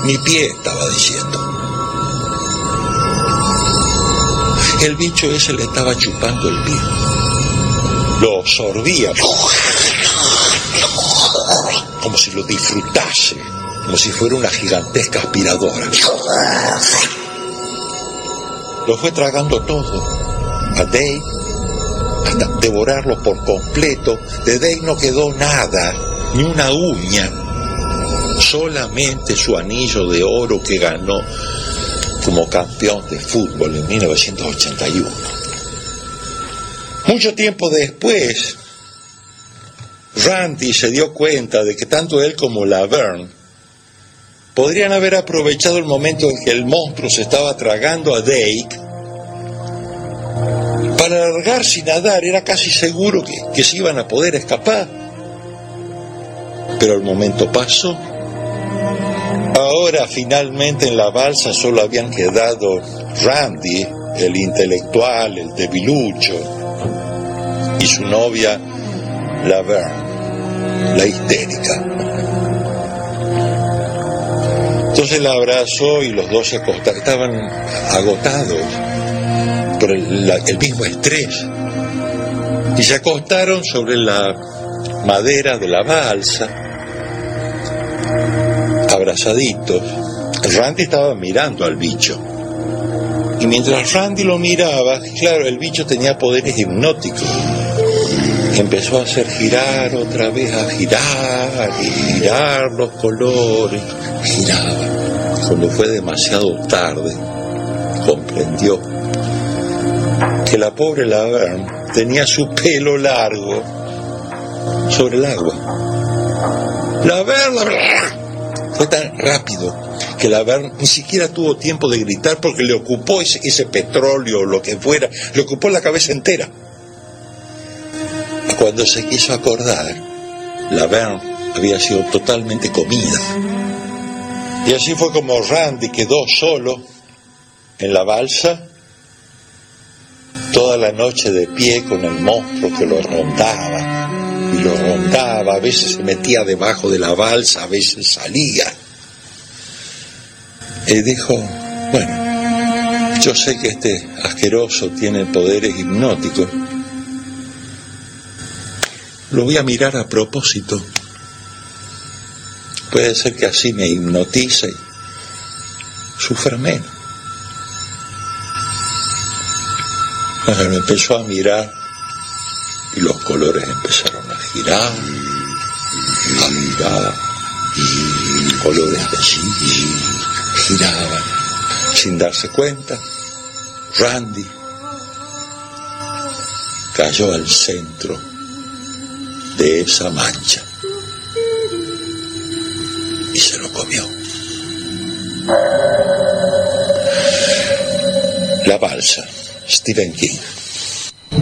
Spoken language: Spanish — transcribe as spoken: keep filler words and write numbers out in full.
Mi pie, estaba diciendo. El bicho ese le estaba chupando el pie. Lo sorbía. Como si lo disfrutase. Como si fuera una gigantesca aspiradora. Lo fue tragando todo. A Dave, hasta devorarlo por completo. De Dave no quedó nada, ni una uña. Solamente su anillo de oro que ganó como campeón de fútbol en mil novecientos ochenta y uno. Mucho tiempo después, Randy se dio cuenta de que tanto él como Laverne podrían haber aprovechado el momento en que el monstruo se estaba tragando a Dake para largarse y nadar. Era casi seguro que, que se iban a poder escapar. Pero el momento pasó. Ahora finalmente en la balsa solo habían quedado Randy, el intelectual, el debilucho, y su novia Laverne, la histérica. Entonces la abrazó y los dos se acostaron. Estaban agotados por el, la, el mismo estrés, y se acostaron sobre la madera de la balsa, abrazaditos. Randy estaba mirando al bicho, y mientras Randy lo miraba, claro, el bicho tenía poderes hipnóticos. Empezó a hacer girar otra vez, a girar y girar los colores. Giraba. Cuando fue demasiado tarde, comprendió que la pobre Laverne tenía su pelo largo sobre el agua. Laverne, Laverne. Fue tan rápido que Laverne ni siquiera tuvo tiempo de gritar, porque le ocupó ese, ese petróleo o lo que fuera, le ocupó la cabeza entera. Cuando se quiso acordar, Laverne había sido totalmente comida. Y así fue como Randy quedó solo en la balsa toda la noche de pie con el monstruo que lo rondaba. Y lo rondaba, a veces se metía debajo de la balsa, a veces salía. Y dijo, bueno, yo sé que este asqueroso tiene poderes hipnóticos. Lo voy a mirar a propósito. Puede ser que así me hipnotice y sufra menos. Bueno, me empezó a mirar y los colores empezaron a girar, a girar, y colores así giraban sin darse cuenta. Randy cayó al centro de esa mancha y se lo comió. La balsa, Stephen King.